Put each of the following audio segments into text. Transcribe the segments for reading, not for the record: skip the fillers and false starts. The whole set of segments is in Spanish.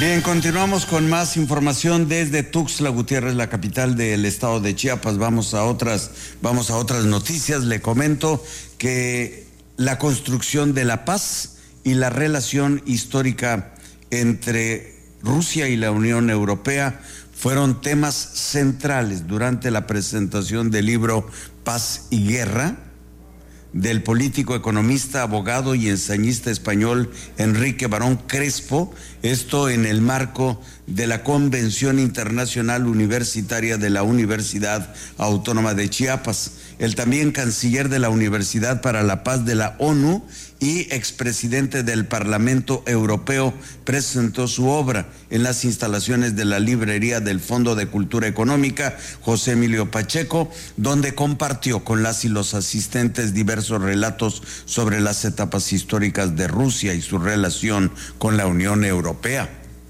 Bien, continuamos con más información desde Tuxtla Gutiérrez, la capital del estado de Chiapas. Vamos a otras noticias. Le comento que la construcción de la paz y la relación histórica entre Rusia y la Unión Europea fueron temas centrales durante la presentación del libro Paz y Guerra del político, economista, abogado y ensayista español Enrique Barón Crespo, esto en el marco de la Convención Internacional Universitaria de la Universidad Autónoma de Chiapas. El también canciller de la Universidad para la Paz de la ONU y expresidente del Parlamento Europeo presentó su obra en las instalaciones de la librería del Fondo de Cultura Económica José Emilio Pacheco, donde compartió con las y los asistentes diversos relatos sobre las etapas históricas de Rusia y su relación con la Unión Europea.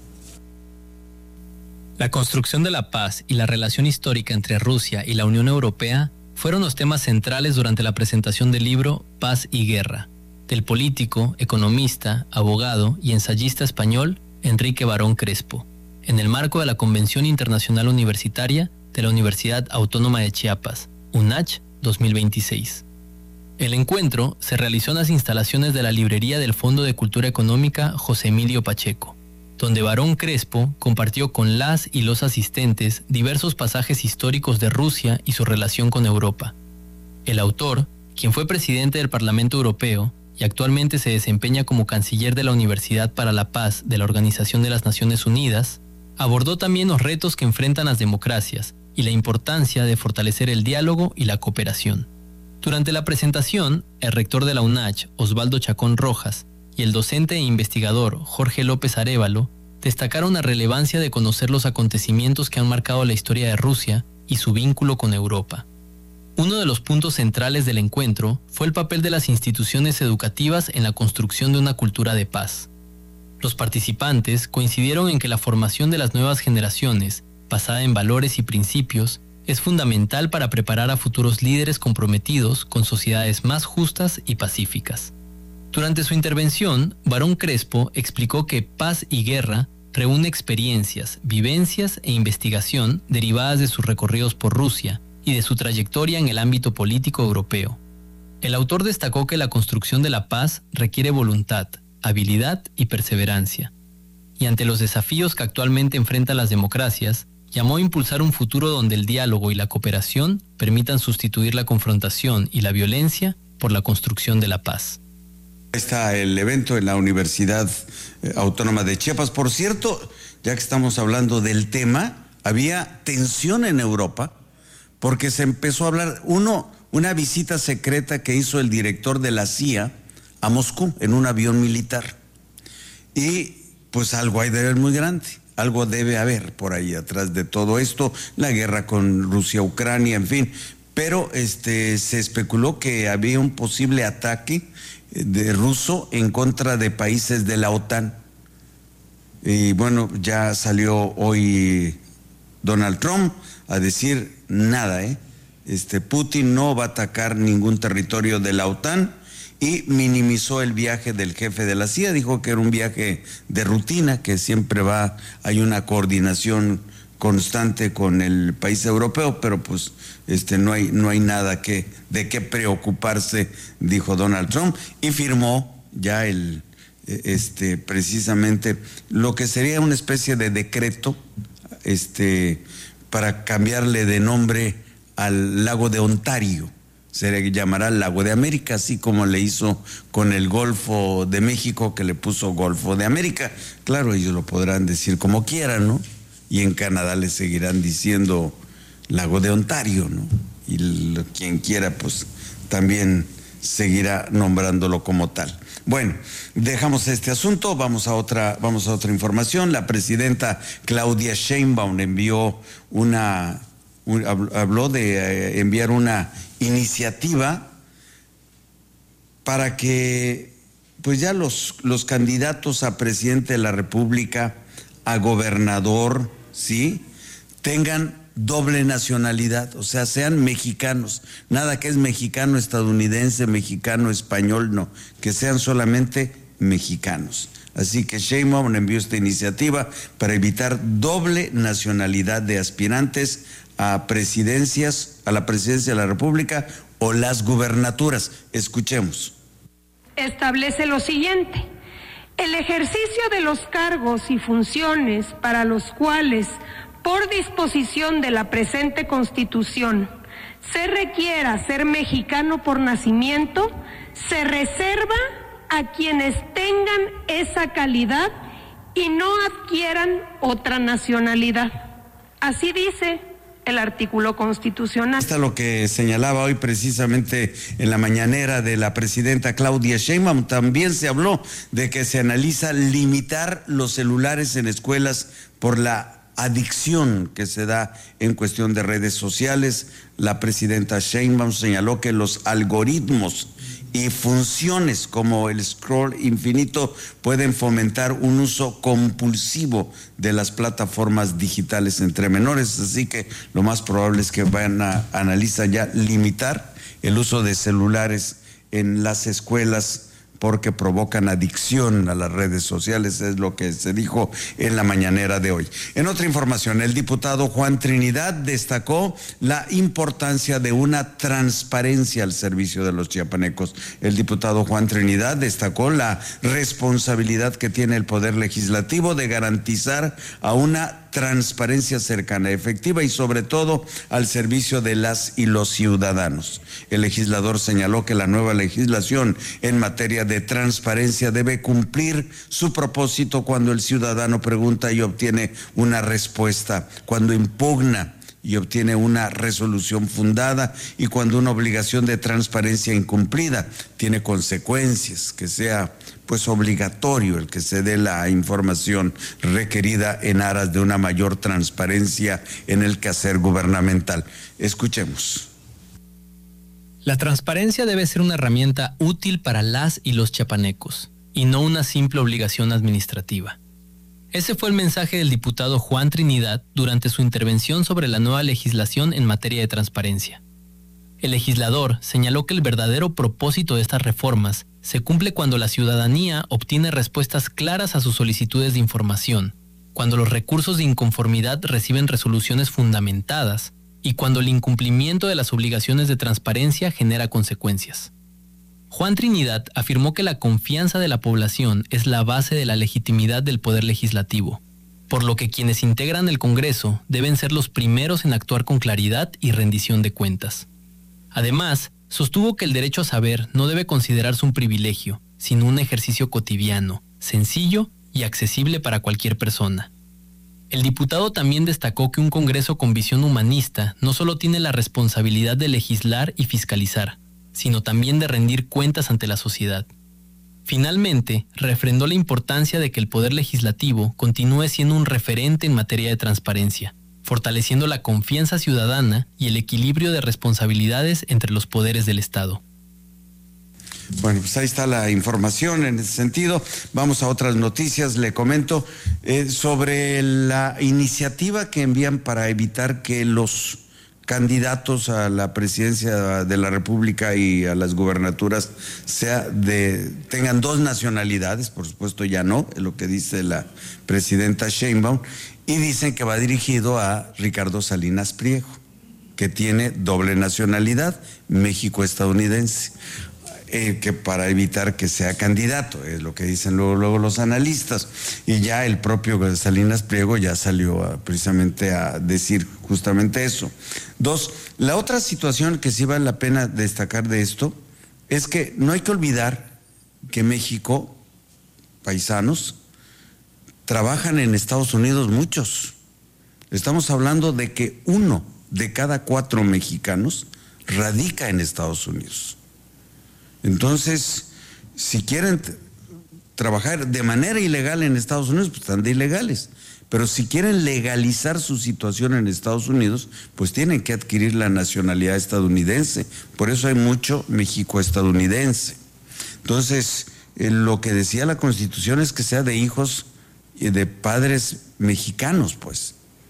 La construcción de la paz y la relación histórica entre Rusia y la Unión Europea fueron los temas centrales durante la presentación del libro Paz y Guerra, del político, economista, abogado y ensayista español Enrique Barón Crespo, en el marco de la Convención Internacional Universitaria de la Universidad Autónoma de Chiapas, UNACH 2026. El encuentro se realizó en las instalaciones de la librería del Fondo de Cultura Económica José Emilio Pacheco, donde Barón Crespo compartió con las y los asistentes diversos pasajes históricos de Rusia y su relación con Europa. El autor, quien fue presidente del Parlamento Europeo y actualmente se desempeña como canciller de la Universidad para la Paz de la Organización de las Naciones Unidas, abordó también los retos que enfrentan las democracias y la importancia de fortalecer el diálogo y la cooperación. Durante la presentación, el rector de la UNACH, Osvaldo Chacón Rojas, y el docente e investigador Jorge López Arévalo destacaron la relevancia de conocer los acontecimientos que han marcado la historia de Rusia y su vínculo con Europa. Uno de los puntos centrales del encuentro fue el papel de las instituciones educativas en la construcción de una cultura de paz. Los participantes coincidieron en que la formación de las nuevas generaciones, basada en valores y principios, es fundamental para preparar a futuros líderes comprometidos con sociedades más justas y pacíficas. Durante su intervención, Barón Crespo explicó que Paz y Guerra reúne experiencias, vivencias e investigación derivadas de sus recorridos por Rusia y de su trayectoria en el ámbito político europeo. El autor destacó que la construcción de la paz requiere voluntad, habilidad y perseverancia. Y ante los desafíos que actualmente enfrentan las democracias, llamó a impulsar un futuro donde el diálogo y la cooperación permitan sustituir la confrontación y la violencia por la construcción de la paz. Está el evento en la Universidad Autónoma de Chiapas. Por cierto, ya que estamos hablando del tema, había tensión en Europa porque se empezó a hablar, una visita secreta que hizo el director de la CIA a Moscú en un avión militar. Y pues algo hay de ver muy grande, algo debe haber por ahí atrás de todo esto, la guerra con Rusia, Ucrania, en fin. Pero se especuló que había un posible ataque de ruso en contra de países de la OTAN. Y bueno, ya salió hoy Donald Trump a decir nada, Putin no va a atacar ningún territorio de la OTAN, y minimizó el viaje del jefe de la CIA, dijo que era un viaje de rutina, que siempre hay una coordinación constante con el país europeo, pero pues no hay nada de qué preocuparse, dijo Donald Trump, y firmó ya precisamente lo que sería una especie de decreto para cambiarle de nombre al lago de Ontario. Se llamará Lago de América, así como le hizo con el Golfo de México, que le puso Golfo de América. Claro, ellos lo podrán decir como quieran, ¿no? Y en Canadá le seguirán diciendo Lago de Ontario, ¿no? Y quien quiera, pues también seguirá nombrándolo como tal. Bueno, dejamos este asunto, vamos a otra información. La presidenta Claudia Sheinbaum habló de enviar una iniciativa para que pues ya los candidatos a presidente de la República, a gobernador, ¿sí?, tengan doble nacionalidad, o sea, sean mexicanos. Nada que es mexicano estadounidense, mexicano español, no, que sean solamente mexicanos. Así que Sheinbaum envió esta iniciativa para evitar doble nacionalidad de aspirantes a la presidencia de la República o las gubernaturas. Escuchemos. Establece lo siguiente: el ejercicio de los cargos y funciones para los cuales, por disposición de la presente Constitución, se requiera ser mexicano por nacimiento, se reserva a quienes tengan esa calidad y no adquieran otra nacionalidad. Así dice el artículo constitucional. Está lo que señalaba hoy precisamente en la mañanera de la presidenta Claudia Sheinbaum. También se habló de que se analiza limitar los celulares en escuelas por la adicción que se da en cuestión de redes sociales. La presidenta Sheinbaum señaló que los algoritmos y funciones como el scroll infinito pueden fomentar un uso compulsivo de las plataformas digitales entre menores, así que lo más probable es que vayan a analizar ya limitar el uso de celulares en las escuelas porque provocan adicción a las redes sociales, es lo que se dijo en la mañanera de hoy. En otra información, el diputado Juan Trinidad destacó la importancia de una transparencia al servicio de los chiapanecos. El diputado Juan Trinidad destacó la responsabilidad que tiene el Poder Legislativo de garantizar a una transparencia cercana, efectiva y sobre todo al servicio de las y los ciudadanos. El legislador señaló que la nueva legislación en materia de transparencia debe cumplir su propósito cuando el ciudadano pregunta y obtiene una respuesta, cuando impugna y obtiene una resolución fundada y cuando una obligación de transparencia incumplida tiene consecuencias, que sea pues obligatorio el que se dé la información requerida en aras de una mayor transparencia en el quehacer gubernamental. Escuchemos. La transparencia debe ser una herramienta útil para las y los chiapanecos, y no una simple obligación administrativa. Ese fue el mensaje del diputado Juan Trinidad durante su intervención sobre la nueva legislación en materia de transparencia. El legislador señaló que el verdadero propósito de estas reformas se cumple cuando la ciudadanía obtiene respuestas claras a sus solicitudes de información, cuando los recursos de inconformidad reciben resoluciones fundamentadas y cuando el incumplimiento de las obligaciones de transparencia genera consecuencias. Juan Trinidad afirmó que la confianza de la población es la base de la legitimidad del Poder Legislativo, por lo que quienes integran el Congreso deben ser los primeros en actuar con claridad y rendición de cuentas. Además, sostuvo que el derecho a saber no debe considerarse un privilegio, sino un ejercicio cotidiano, sencillo y accesible para cualquier persona. El diputado también destacó que un Congreso con visión humanista no solo tiene la responsabilidad de legislar y fiscalizar, sino también de rendir cuentas ante la sociedad. Finalmente, refrendó la importancia de que el Poder Legislativo continúe siendo un referente en materia de transparencia, fortaleciendo la confianza ciudadana y el equilibrio de responsabilidades entre los poderes del Estado. Bueno, pues ahí está la información en ese sentido. Vamos a otras noticias. Le comento sobre la iniciativa que envían para evitar que los candidatos a la presidencia de la República y a las gubernaturas tengan dos nacionalidades. Por supuesto ya no, es lo que dice la presidenta Sheinbaum, y dicen que va dirigido a Ricardo Salinas Pliego, que tiene doble nacionalidad, México-estadounidense. Que para evitar que sea candidato, es lo que dicen luego los analistas. Y ya el propio Salinas Pliego ya salió precisamente a decir justamente eso. Dos, la otra situación que sí vale la pena destacar de esto es que no hay que olvidar que México, paisanos, trabajan en Estados Unidos muchos. Estamos hablando de que 1 de cada 4 mexicanos radica en Estados Unidos. Entonces, si quieren trabajar de manera ilegal en Estados Unidos, pues están de ilegales. Pero si quieren legalizar su situación en Estados Unidos, pues tienen que adquirir la nacionalidad estadounidense. Por eso hay mucho México-estadounidense. Entonces, lo que decía la Constitución es que sea de hijos y de padres mexicanos, pues.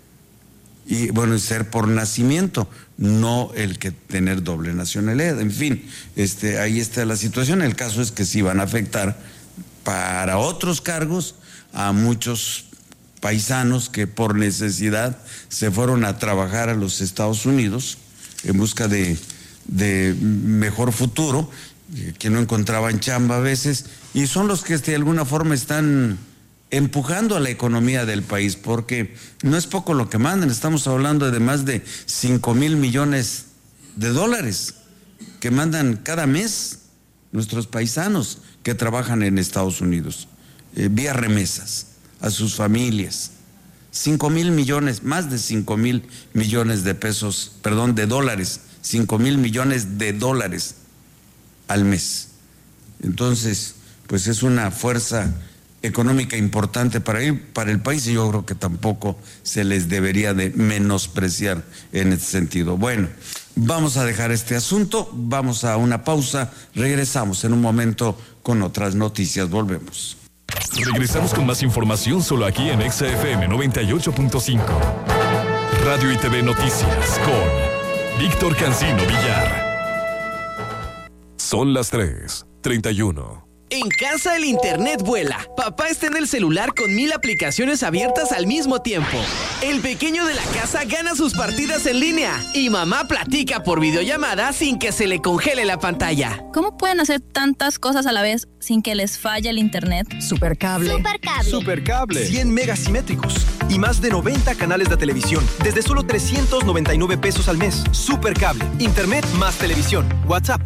Y bueno, ser por nacimiento, no el que tener doble nacionalidad. En fin, ahí está la situación. El caso es que sí van a afectar para otros cargos a muchos paisanos que por necesidad se fueron a trabajar a los Estados Unidos en busca de mejor futuro, que no encontraban chamba a veces, y son los que de alguna forma están empujando a la economía del país, porque no es poco lo que mandan. Estamos hablando de más de 5,000 millones de dólares que mandan cada mes nuestros paisanos que trabajan en Estados Unidos, vía remesas a sus familias. 5,000 millones, más de 5,000 millones de pesos, perdón, de dólares, 5,000 millones de dólares al mes. Entonces, pues es una fuerza económica importante para el país, y yo creo que tampoco se les debería de menospreciar en ese sentido. Bueno, vamos a dejar este asunto, vamos a una pausa, regresamos en un momento con otras noticias, volvemos. Regresamos con más información solo aquí en XFM 98.5. Radio y TV Noticias con Víctor Cancino Villar. Son las 3:31. En casa el internet vuela. Papá está en el celular con 1000 aplicaciones abiertas al mismo tiempo. El pequeño de la casa gana sus partidas en línea. Y mamá platica por videollamada sin que se le congele la pantalla. ¿Cómo pueden hacer tantas cosas a la vez sin que les falle el internet? Supercable. Supercable. 100 megas simétricos y más de 90 canales de televisión desde solo 399 pesos al mes. Supercable. Internet más televisión. WhatsApp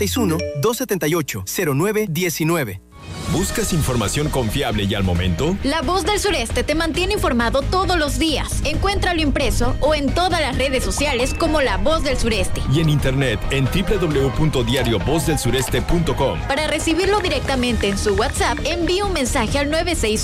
961-278-0919. ¿Buscas información confiable y al momento? La Voz del Sureste te mantiene informado todos los días. Encuéntralo impreso o en todas las redes sociales como La Voz del Sureste. Y en internet en www.diariovozdelsureste.com. Para recibirlo directamente en su WhatsApp, envíe un mensaje al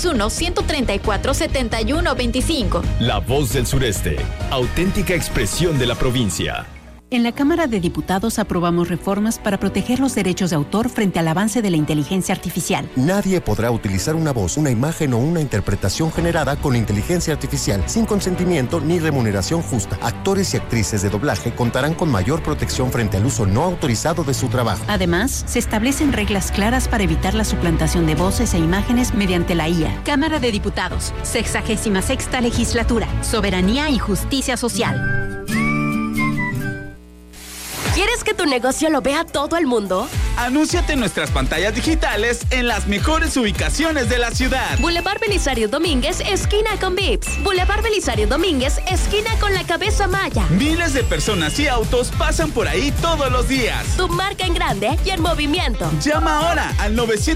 961-134-7125. La Voz del Sureste, auténtica expresión de la provincia. En la Cámara de Diputados aprobamos reformas para proteger los derechos de autor frente al avance de la inteligencia artificial. Nadie podrá utilizar una voz, una imagen o una interpretación generada con inteligencia artificial sin consentimiento ni remuneración justa. Actores y actrices de doblaje contarán con mayor protección frente al uso no autorizado de su trabajo. Además, se establecen reglas claras para evitar la suplantación de voces e imágenes mediante la IA. Cámara de Diputados, 66ª Legislatura, Soberanía y Justicia Social. ¿Quieres que tu negocio lo vea todo el mundo? Anúnciate en nuestras pantallas digitales en las mejores ubicaciones de la ciudad. Boulevard Belisario Domínguez, esquina con Vips. Boulevard Belisario Domínguez, esquina con la Cabeza Maya. Miles de personas y autos pasan por ahí todos los días. Tu marca en grande y en movimiento. Llama ahora al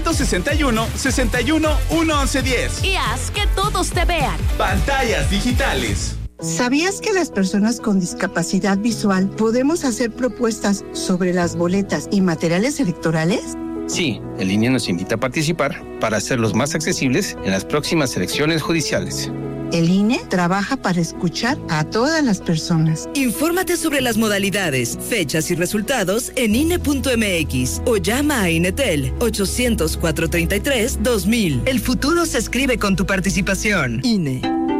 961-61-1110 y haz que todos te vean. Pantallas digitales. ¿Sabías que las personas con discapacidad visual podemos hacer propuestas sobre las boletas y materiales electorales? Sí, el INE nos invita a participar para hacerlos más accesibles en las próximas elecciones judiciales. El INE trabaja para escuchar a todas las personas. Infórmate sobre las modalidades, fechas y resultados en INE.mx o llama a INETEL 800-433-2000. El futuro se escribe con tu participación. INE.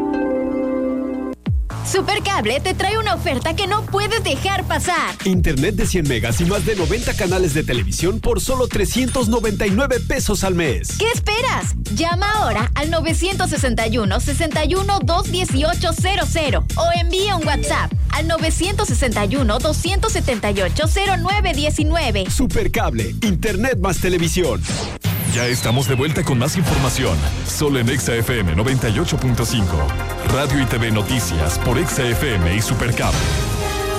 Supercable te trae una oferta que no puedes dejar pasar. Internet de 100 megas y más de 90 canales de televisión por solo 399 pesos al mes. ¿Qué esperas? Llama ahora al 961-61-21800 o envía un WhatsApp al 961-278-0919. Supercable, Internet más televisión. Ya estamos de vuelta con más información, solo en XFM 98.5. Radio y TV Noticias por XFM y Supercable.